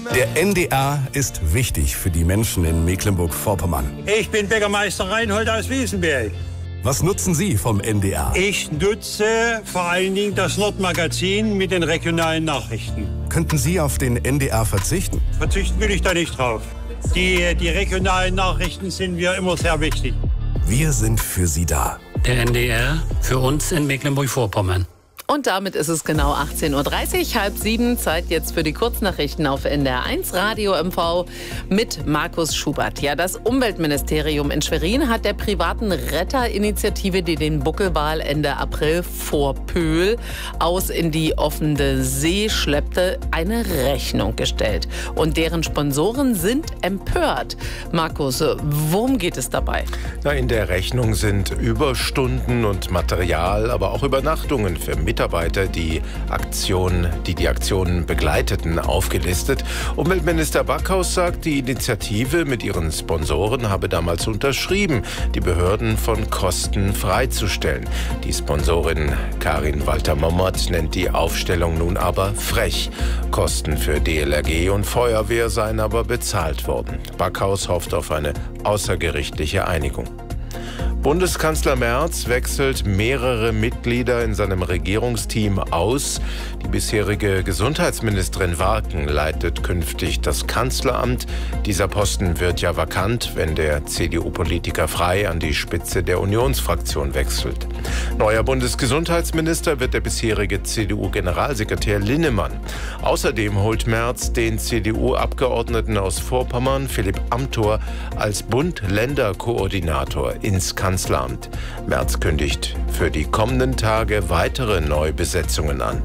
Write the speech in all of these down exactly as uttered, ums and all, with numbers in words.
Der N D R ist wichtig für die Menschen in Mecklenburg-Vorpommern. Ich bin Bäckermeister Reinhold aus Wiesenberg. Was nutzen Sie vom N D R? Ich nutze vor allen Dingen das Nordmagazin mit den regionalen Nachrichten. Könnten Sie auf den N D R verzichten? Verzichten will ich da nicht drauf. Die, die regionalen Nachrichten sind mir immer sehr wichtig. Wir sind für Sie da. Der N D R für uns in Mecklenburg-Vorpommern. Und damit ist es genau achtzehn Uhr dreißig, halb sieben. Zeit jetzt für die Kurznachrichten auf N D R eins Radio M V mit Markus Schubert. Ja, das Umweltministerium in Schwerin hat der privaten Retterinitiative, die den Buckelwal Ende April vor Pöhl aus in die offene See schleppte, eine Rechnung gestellt. Und deren Sponsoren sind empört. Markus, worum geht es dabei? Na, in der Rechnung sind Überstunden und Material, aber auch Übernachtungen für Mitarbeiter, die Aktion, die die Aktionen begleiteten, aufgelistet. Umweltminister Backhaus sagt, die Initiative mit ihren Sponsoren habe damals unterschrieben, die Behörden von Kosten freizustellen. Die Sponsorin Karin Walter-Mommert nennt die Aufstellung nun aber frech. Kosten für D L R G und Feuerwehr seien aber bezahlt worden. Backhaus hofft auf eine außergerichtliche Einigung. Bundeskanzler Merz wechselt mehrere Mitglieder in seinem Regierungsteam aus. Die bisherige Gesundheitsministerin Warken leitet künftig das Kanzleramt. Dieser Posten wird ja vakant, wenn der C D U-Politiker Frey an die Spitze der Unionsfraktion wechselt. Neuer Bundesgesundheitsminister wird der bisherige C D U-Generalsekretär Linnemann. Außerdem holt Merz den C D U-Abgeordneten aus Vorpommern, Philipp Amthor, als Bund-Länder-Koordinator ins Kanzleramt. Merz kündigt für die kommenden Tage weitere Neubesetzungen an.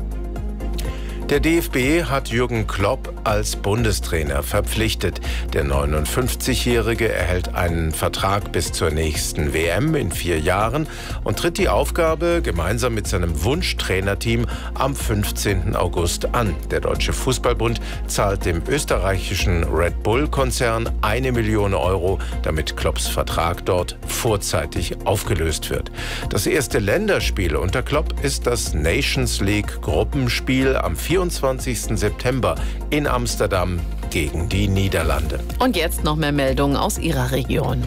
Der D F B hat Jürgen Klopp als Bundestrainer verpflichtet. Der neunundfünfzigjährige erhält einen Vertrag bis zur nächsten W M in vier Jahren und tritt die Aufgabe gemeinsam mit seinem Wunschtrainerteam am fünfzehnten August an. Der Deutsche Fußballbund zahlt dem österreichischen Red Bull-Konzern eine Million Euro, damit Klopps Vertrag dort vorzeitig aufgelöst wird. Das erste Länderspiel unter Klopp ist das Nations League-Gruppenspiel am vierundzwanzigsten September in Amsterdam gegen die Niederlande. Und jetzt noch mehr Meldungen aus Ihrer Region.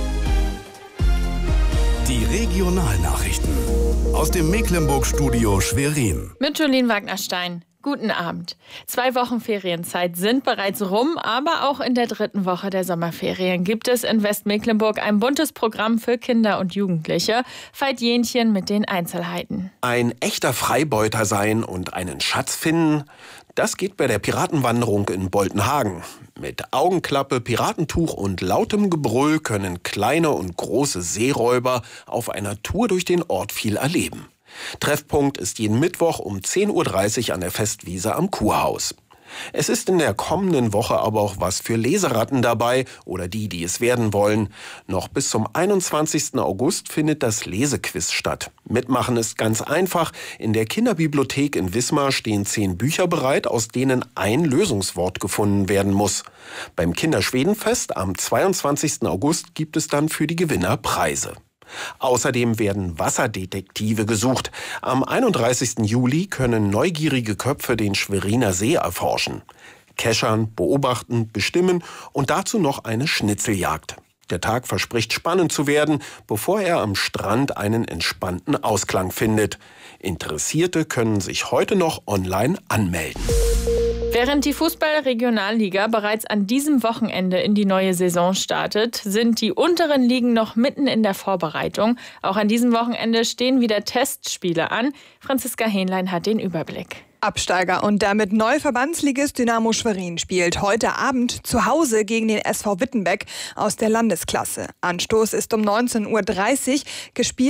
Die Regionalnachrichten aus dem Mecklenburg-Studio Schwerin. Mit Jolien Wagner-Stein. Guten Abend. Zwei Wochen Ferienzeit sind bereits rum, aber auch in der dritten Woche der Sommerferien gibt es in Westmecklenburg ein buntes Programm für Kinder und Jugendliche. Veit Jähnchen mit den Einzelheiten. Ein echter Freibeuter sein und einen Schatz finden, das geht bei der Piratenwanderung in Boltenhagen. Mit Augenklappe, Piratentuch und lautem Gebrüll können kleine und große Seeräuber auf einer Tour durch den Ort viel erleben. Treffpunkt ist jeden Mittwoch um zehn Uhr dreißig an der Festwiese am Kurhaus. Es ist in der kommenden Woche aber auch was für Leseratten dabei oder die, die es werden wollen. Noch bis zum einundzwanzigsten August findet das Lesequiz statt. Mitmachen ist ganz einfach. In der Kinderbibliothek in Wismar stehen zehn Bücher bereit, aus denen ein Lösungswort gefunden werden muss. Beim Kinderschwedenfest am zweiundzwanzigsten August gibt es dann für die Gewinner Preise. Außerdem werden Wasserdetektive gesucht. Am einunddreißigsten Juli können neugierige Köpfe den Schweriner See erforschen. Keschern, beobachten, bestimmen und dazu noch eine Schnitzeljagd. Der Tag verspricht spannend zu werden, bevor er am Strand einen entspannten Ausklang findet. Interessierte können sich heute noch online anmelden. Während die Fußball-Regionalliga bereits an diesem Wochenende in die neue Saison startet, sind die unteren Ligen noch mitten in der Vorbereitung. Auch an diesem Wochenende stehen wieder Testspiele an. Franziska Hähnlein hat den Überblick. Absteiger und damit Neuverbandsligist Dynamo Schwerin spielt heute Abend zu Hause gegen den S V Wittenbeck aus der Landesklasse. Anstoß ist um neunzehn Uhr dreißig. Gespielt